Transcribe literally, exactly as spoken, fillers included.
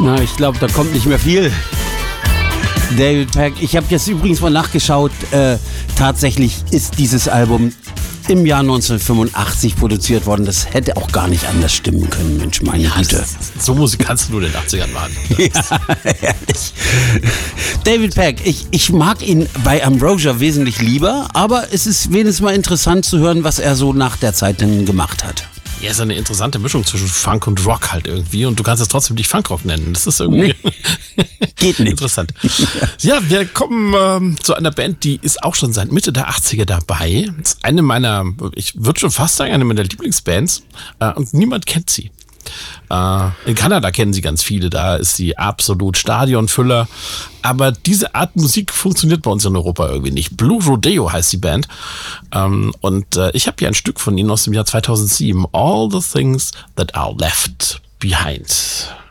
Na, ich glaube, da kommt nicht mehr viel. David Pack, ich habe jetzt übrigens mal nachgeschaut, äh, tatsächlich ist dieses Album im Jahr neunzehnhundertfünfundachtzig produziert worden. Das hätte auch gar nicht anders stimmen können, Mensch, meine ja, Güte. So Musik kannst du nur in den achtzigern machen. Ja, ehrlich. David Pack, ich, ich mag ihn bei Ambrosia wesentlich lieber, aber es ist wenigstens mal interessant zu hören, was er so nach der Zeit denn gemacht hat. Ja, ist eine interessante Mischung zwischen Funk und Rock halt irgendwie und du kannst es trotzdem nicht Funkrock nennen. Das ist irgendwie nee. Geht nicht. Interessant. Ja, wir kommen ähm, zu einer Band, die ist auch schon seit Mitte der achtziger dabei. Das ist eine meiner, ich würde schon fast sagen, eine meiner Lieblingsbands äh, und niemand kennt sie. Äh, in Kanada kennen sie ganz viele, da ist sie absolut Stadionfüller. Aber diese Art Musik funktioniert bei uns in Europa irgendwie nicht. Blue Rodeo heißt die Band. Ähm, und äh, ich habe hier ein Stück von ihnen aus dem Jahr zweitausendsieben. All the Things That Are Left Behind.